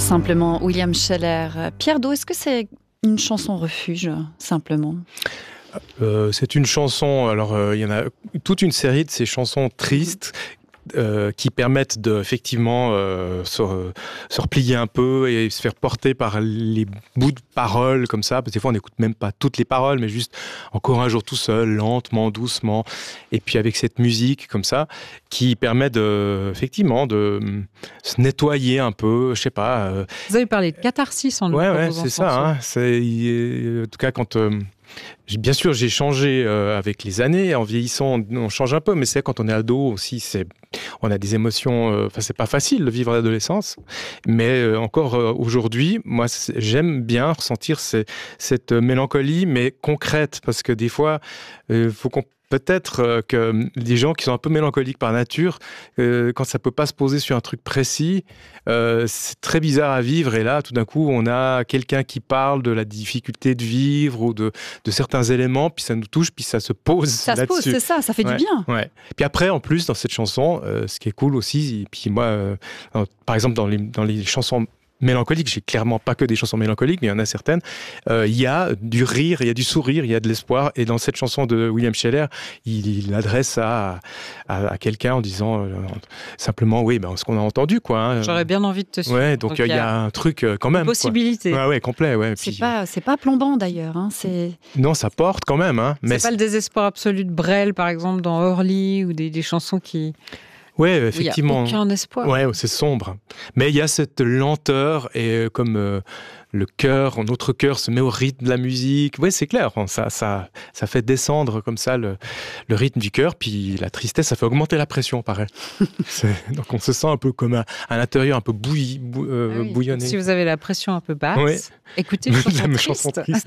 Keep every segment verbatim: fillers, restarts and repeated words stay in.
Simplement, William Scheller. Pierre Do, est-ce que c'est une chanson refuge, simplement ? Euh, c'est une chanson, alors il euh, y en a toute une série de ces chansons tristes euh, qui permettent de, effectivement euh, se, se replier un peu et se faire porter par les bouts de paroles comme ça, parce que des fois on n'écoute même pas toutes les paroles, mais juste encore un jour tout seul, lentement, doucement, et puis avec cette musique comme ça, qui permet de, effectivement de se nettoyer un peu, je sais pas. Euh... Vous avez parlé de catharsis en Ouais, ouais, c'est ça. Hein, c'est, en tout cas, quand... Euh, Bien sûr, j'ai changé euh, avec les années. En vieillissant, on, on change un peu, mais c'est quand on est ado aussi, c'est, on a des émotions. Enfin, euh, c'est pas facile de vivre l'adolescence, mais euh, encore euh, aujourd'hui, moi, j'aime bien ressentir ces, cette mélancolie, mais concrète, parce que des fois, il euh, faut qu'on peut-être euh, que des gens qui sont un peu mélancoliques par nature, euh, quand ça peut pas se poser sur un truc précis, euh, c'est très bizarre à vivre. Et là, tout d'un coup, on a quelqu'un qui parle de la difficulté de vivre ou de, de certains éléments, puis ça nous touche, puis ça se pose ça là-dessus. Ça se pose, c'est ça, ça fait ouais, du bien. Ouais. Puis après, en plus, dans cette chanson, euh, ce qui est cool aussi, et puis moi, euh, par exemple, dans les, dans les chansons mélancolique, j'ai clairement pas que des chansons mélancoliques, mais il y en a certaines. Il euh, y a du rire, il y a du sourire, il y a de l'espoir. Et dans cette chanson de William Scheller, il, il adresse ça à, à, à quelqu'un en disant euh, simplement, oui, ben, ce qu'on a entendu, quoi. Hein. J'aurais bien envie de te suivre. Ouais, donc il y, y a un truc euh, quand même. Possibilité. Quoi. Ouais, ouais, complet, ouais. C'est Puis, pas, c'est pas plombant d'ailleurs. Hein, c'est... Non, ça porte quand même. Hein, mais c'est pas le désespoir absolu de Brel, par exemple, dans Orly, ou des, des chansons qui... Oui, effectivement. Il n'y a aucun espoir. Ouais, c'est sombre. Mais il y a cette lenteur et comme euh, le cœur, notre cœur se met au rythme de la musique. Oui, c'est clair. Ça, ça, ça fait descendre comme ça le, le rythme du cœur. Puis la tristesse, ça fait augmenter la pression, pareil. Donc on se sent un peu comme à, à l'intérieur, un peu bouilli, bou, euh, ah oui. bouillonné. Si vous avez la pression un peu basse, ouais. écoutez une chanson la triste. chanson triste.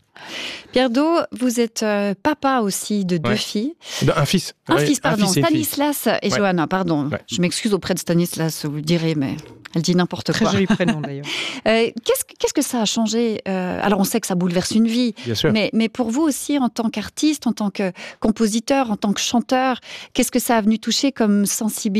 Pierre Do, vous êtes euh, papa aussi de deux ouais. filles. Un fils. Un ouais, fils, pardon. Un fils et Stanislas et ouais. Johanna, pardon. Ouais. Je m'excuse auprès de Stanislas, vous le direz, mais elle dit n'importe Très quoi. Très joli prénom d'ailleurs. euh, qu'est-ce, qu'est-ce que ça a changé euh, Alors on sait que ça bouleverse une vie, Bien sûr. Mais, mais pour vous aussi, en tant qu'artiste, en tant que compositeur, en tant que chanteur, qu'est-ce que ça a venu toucher comme sensibilité ?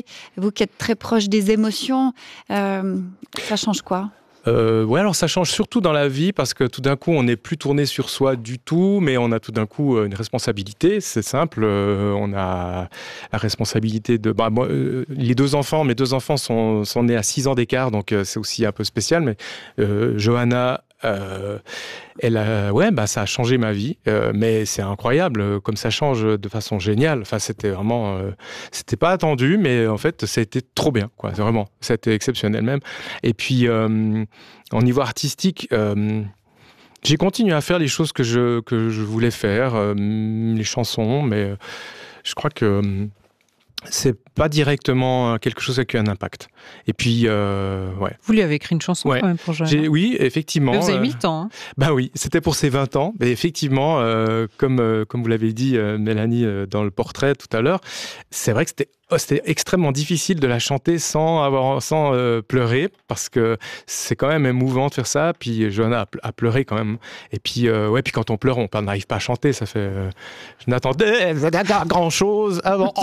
Vous qui êtes très proche des émotions, euh, ça change quoi ? Euh, ouais, alors ça change surtout dans la vie parce que tout d'un coup, on n'est plus tourné sur soi du tout, mais on a tout d'un coup une responsabilité. C'est simple, euh, on a la responsabilité de. Bah, moi, euh, les deux enfants, mes deux enfants sont, sont nés à six ans d'écart, donc euh, c'est aussi un peu spécial. Mais euh, Johanna. Euh, elle a, ouais, bah, ça a changé ma vie, euh, mais c'est incroyable comme ça change de façon géniale. Enfin, c'était vraiment, euh, c'était pas attendu, mais en fait, ça a été trop bien, quoi. C'est vraiment, c'était exceptionnel même. Et puis, euh, au niveau artistique, euh, j'ai continué à faire les choses que je que je voulais faire, euh, les chansons, mais je crois que euh, c'est pas directement quelque chose qui a un impact. Et puis, euh, ouais. Vous lui avez écrit une chanson ouais. quand même pour Johanna. J'ai, oui, effectivement. Mais vous avez euh, mis le temps. Hein. Bah oui, c'était pour ses vingt ans. Mais effectivement, euh, comme, euh, comme vous l'avez dit, euh, Mélanie, euh, dans le portrait tout à l'heure, c'est vrai que c'était oh, c'était extrêmement difficile de la chanter sans, avoir, sans euh, pleurer, parce que c'est quand même émouvant de faire ça. Puis Johanna a, a pleuré quand même. Et puis, euh, ouais, puis quand on pleure, on n'arrive pas à chanter. Ça fait... Euh, je n'attendais pas grand-chose avant.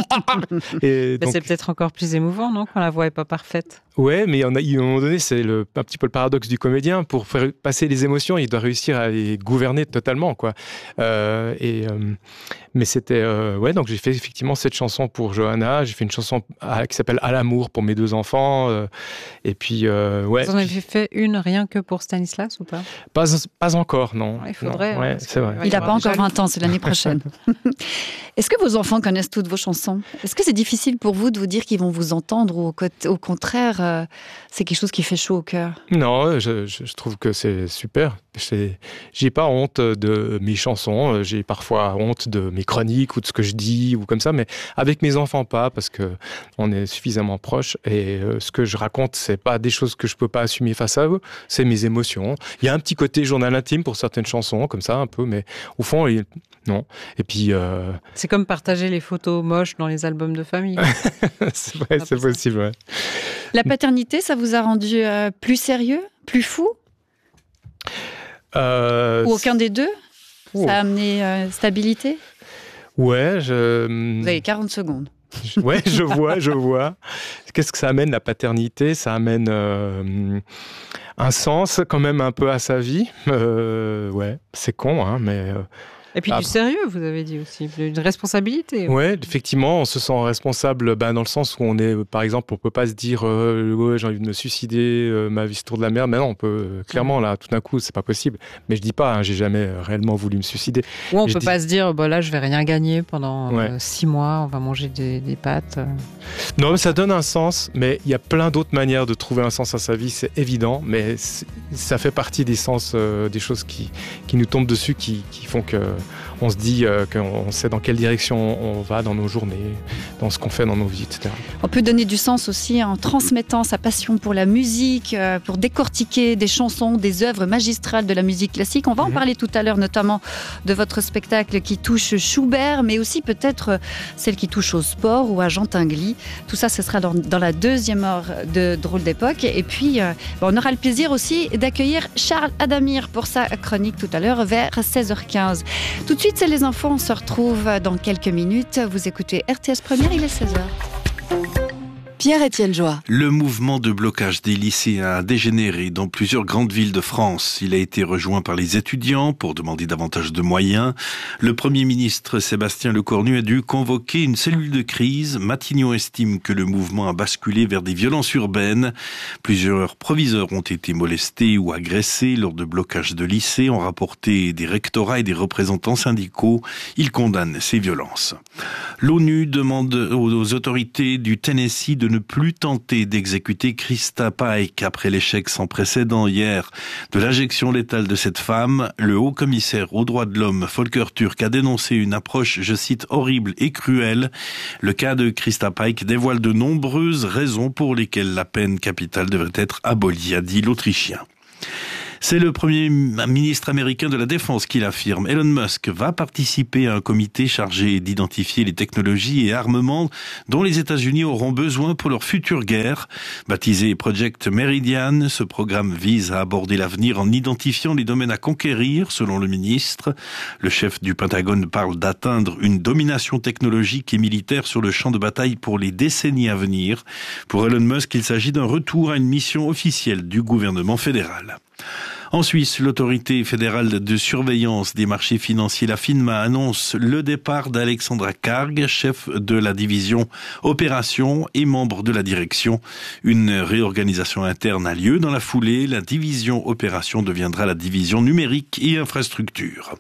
Et donc... C'est peut-être encore plus émouvant, non, quand la voix n'est pas parfaite. Ouais, mais il y en a, à un moment donné, c'est le, un petit peu le paradoxe du comédien. Pour faire passer les émotions, il doit réussir à les gouverner totalement, quoi. Euh, et, euh, mais c'était... Euh, ouais, donc j'ai fait effectivement cette chanson pour Johanna. J'ai fait une chanson à, qui s'appelle « À l'amour » pour mes deux enfants. Euh, et puis, euh, ouais. Vous en avez fait une rien que pour Stanislas ou pas ? Pas, pas encore, non. Il faudrait. Non, ouais, hein, c'est vrai. Il n'a pas encore vingt ans, c'est l'année prochaine. Est-ce que vos enfants connaissent toutes vos chansons ? Est-ce que c'est difficile pour vous de vous dire qu'ils vont vous entendre ou au, au contraire, euh, c'est quelque chose qui fait chaud au cœur ? Non, je, je, je trouve que c'est super. C'est, j'ai pas honte de mes chansons. J'ai parfois honte de mes chroniques ou de ce que je dis ou comme ça, mais avec mes enfants pas, parce que on est suffisamment proches. Et euh, ce que je raconte, c'est pas des choses que je peux pas assumer face à eux. C'est mes émotions. Il y a un petit côté journal intime pour certaines chansons, comme ça un peu, mais au fond, il, non. Et puis. Euh... C'est comme partager les photos moches dans les albums de famille. c'est vrai, c'est, c'est possible. Ouais. La paternité, ça vous a rendu euh, plus sérieux, plus fou ? Euh, Ou aucun des deux ? Oh. Ça a amené euh, stabilité ? Ouais, je... Vous avez quarante secondes. Ouais, je vois, je vois. Qu'est-ce que ça amène, la paternité? Ça amène euh, un sens quand même un peu à sa vie. Euh, ouais, c'est con, hein, mais... Euh, Et puis ah, du sérieux, vous avez dit aussi, une responsabilité. Ouais, effectivement, on se sent responsable ben, dans le sens où on est, par exemple, on peut pas se dire euh, ouais, j'ai envie de me suicider, euh, ma vie se tourne de la merde. Mais non, on peut euh, clairement là, tout d'un coup, c'est pas possible. Mais je dis pas, hein, j'ai jamais réellement voulu me suicider. Ou on Mais peut dis... pas se dire bah là, je vais rien gagner pendant ouais. euh, six mois, on va manger des, des pâtes. Non, mais ça donne un sens. Mais il y a plein d'autres manières de trouver un sens à sa vie, c'est évident. Mais ça fait partie des sens, euh, des choses qui qui nous tombent dessus, qui qui font que on se dit euh, qu'on sait dans quelle direction on va dans nos journées, dans ce qu'on fait dans nos vies, et cetera. On peut donner du sens aussi en transmettant sa passion pour la musique, euh, pour décortiquer des chansons, des œuvres magistrales de la musique classique. On va en mmh. parler tout à l'heure, notamment de votre spectacle qui touche Schubert, mais aussi peut-être celle qui touche au sport ou à Jean Tinguely. Tout ça, ce sera dans, dans la deuxième heure de Drôle d'époque. Et puis, euh, on aura le plaisir aussi d'accueillir Charles Adamir pour sa chronique tout à l'heure vers seize heures quinze. Tout de suite, c'est les infos, on se retrouve dans quelques minutes. Vous écoutez R T S Première, il est seize heures. Pierre-Étienne Joie. Le mouvement de blocage des lycéens a dégénéré dans plusieurs grandes villes de France. Il a été rejoint par les étudiants pour demander davantage de moyens. Le Premier ministre Sébastien Lecornu a dû convoquer une cellule de crise. Matignon estime que le mouvement a basculé vers des violences urbaines. Plusieurs proviseurs ont été molestés ou agressés lors de blocages de lycées, ont rapporté des rectorats et des représentants syndicaux. Ils condamnent ces violences. L'ONU demande aux autorités du Tennessee de ne plus tenter d'exécuter Krista Pike après l'échec sans précédent hier de l'injection létale de cette femme. Le haut-commissaire aux droits de l'homme, Volker Turk, a dénoncé une approche, je cite, horrible et cruelle. Le cas de Krista Pike dévoile de nombreuses raisons pour lesquelles la peine capitale devrait être abolie, a dit l'Autrichien. C'est le Premier ministre américain de la Défense qui l'affirme. Elon Musk va participer à un comité chargé d'identifier les technologies et armements dont les États-Unis auront besoin pour leur future guerre. Baptisé Project Meridian, ce programme vise à aborder l'avenir en identifiant les domaines à conquérir, selon le ministre. Le chef du Pentagone parle d'atteindre une domination technologique et militaire sur le champ de bataille pour les décennies à venir. Pour Elon Musk, il s'agit d'un retour à une mission officielle du gouvernement fédéral. En Suisse, l'autorité fédérale de surveillance des marchés financiers, la FINMA, annonce le départ d'Alexandra Karg, chef de la division opération et membre de la direction. Une réorganisation interne a lieu dans la foulée. La division opération deviendra la division numérique et infrastructure.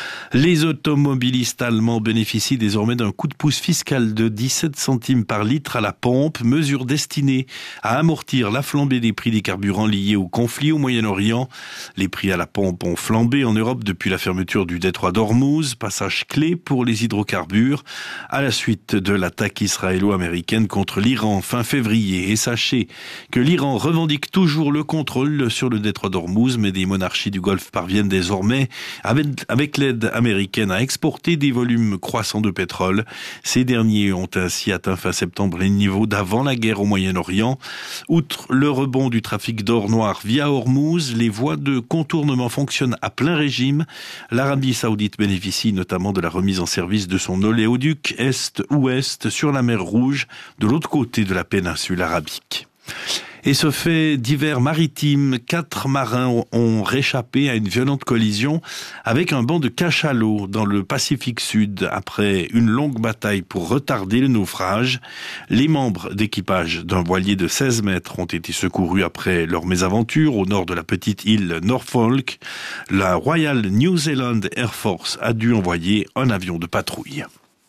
Les automobilistes allemands bénéficient désormais d'un coup de pouce fiscal de dix-sept centimes par litre à la pompe, mesure destinée à amortir la flambée des prix des carburants liés au conflit au Moyen-Orient. Les prix à la pompe ont flambé en Europe depuis la fermeture du détroit d'Ormuz, passage clé pour les hydrocarbures, à la suite de l'attaque israélo-américaine contre l'Iran fin février. Et sachez que l'Iran revendique toujours le contrôle sur le détroit d'Ormuz, mais des monarchies du Golfe parviennent désormais, avec, avec l'aide américaine, à exporter des volumes croissants de pétrole. Ces derniers ont ainsi atteint fin septembre les niveaux d'avant la guerre au Moyen-Orient. Outre le rebond du trafic d'or noir via Hormuz, les voies de contournement fonctionnent à plein régime. L'Arabie Saoudite bénéficie notamment de la remise en service de son oléoduc Est-Ouest sur la mer Rouge, de l'autre côté de la péninsule arabique. Et ce fait divers maritime, quatre marins ont réchappé à une violente collision avec un banc de cachalots dans le Pacifique Sud après une longue bataille pour retarder le naufrage. Les membres d'équipage d'un voilier de seize mètres ont été secourus après leur mésaventure au nord de la petite île Norfolk. La Royal New Zealand Air Force a dû envoyer un avion de patrouille.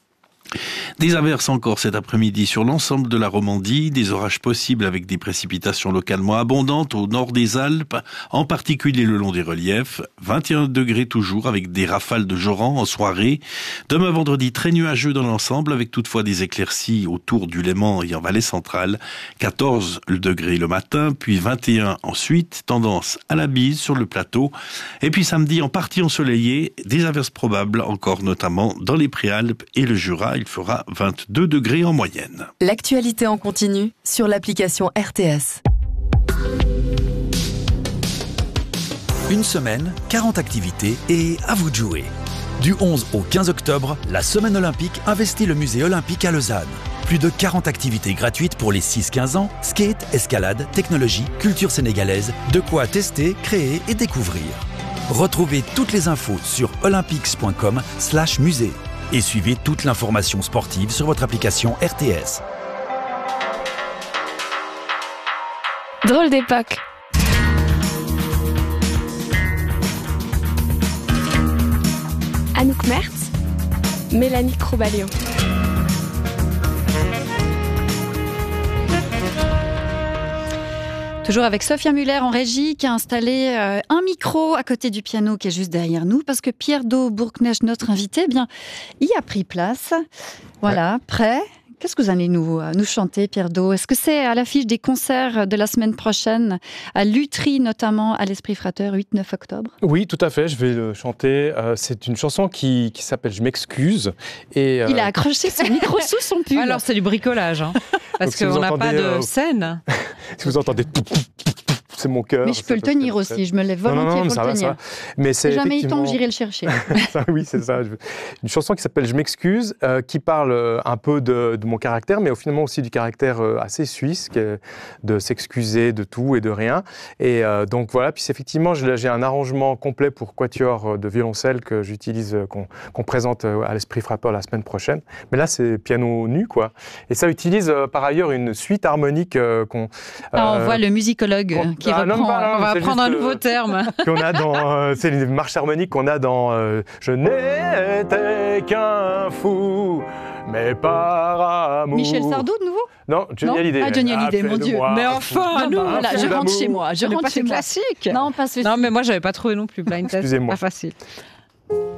Des averses encore cet après-midi sur l'ensemble de la Romandie, des orages possibles avec des précipitations localement abondantes au nord des Alpes, en particulier le long des reliefs. vingt et un degrés toujours avec des rafales de Joran en soirée. Demain vendredi très nuageux dans l'ensemble avec toutefois des éclaircies autour du Léman et en vallée centrale. quatorze degrés le matin, puis vingt et un ensuite, tendance à la bise sur le plateau. Et puis samedi en partie ensoleillé, des averses probables encore notamment dans les Préalpes et le Jura. Il fera vingt-deux degrés en moyenne. L'actualité en continu sur l'application R T S. Une semaine, quarante activités et à vous de jouer. Du onze au quinze octobre, la Semaine olympique investit le musée olympique à Lausanne. Plus de quarante activités gratuites pour les six quinze ans, skate, escalade, technologie, culture sénégalaise, de quoi tester, créer et découvrir. Retrouvez toutes les infos sur olympics point com slash musée et suivez toute l'information sportive sur votre application R T S. Drôle d'époque. Anouk Mertz, Mélanie Crouballion. Toujours avec Sophia Muller en régie qui a installé euh, un micro à côté du piano qui est juste derrière nous parce que Pierre Do Bourknecht, notre invité, eh bien, y a pris place. Voilà, ouais. Prêt ? Qu'est-ce que vous allez nous, nous chanter, Pierre Do ? Est-ce que c'est à l'affiche des concerts de la semaine prochaine, à Lutry notamment, à l'Esprit Frater, huit neuf octobre ? Oui, tout à fait, je vais le chanter. Euh, c'est une chanson qui, qui s'appelle « Je m'excuse ». Et, euh... Il a accroché son micro sous son pull. Alors c'est du bricolage, hein, parce si qu'on n'a pas de euh... scène. Si vous entendez... C'est mon cœur. Mais je peux le tenir aussi, je me lève volontiers non, non, non, pour ça le va, tenir. Ça mais c'est jamais effectivement... eu le temps que j'irai le chercher. ça, oui, c'est ça. Une chanson qui s'appelle « Je m'excuse euh, », qui parle un peu de, de mon caractère, mais finalement aussi du caractère euh, assez suisse, qui est de s'excuser de tout et de rien. Et euh, donc voilà, puis effectivement, j'ai un arrangement complet pour quatuor de violoncelle que j'utilise, qu'on qu'on présente à l'Esprit Frappeur la semaine prochaine. Mais là, c'est piano nu, quoi. Et ça utilise euh, par ailleurs une suite harmonique euh, qu'on... Euh, ah, on voit le musicologue qui Ah, non, pas, non, on va apprendre un nouveau terme. Qu'on a dans, euh, c'est les marches harmoniques qu'on a dans euh, Je n'étais qu'un fou, mais par amour. Michel Sardou, de nouveau ? Non, Johnny Hallyday. Ah, Johnny Hallyday, mon Dieu. Mais enfin, non, voilà, je rentre chez moi. Je rentre rentre chez moi. Classique. Non, pas ceci. Non, mais moi, j'avais pas trouvé non plus Blind Test. Excusez-moi. Pas facile.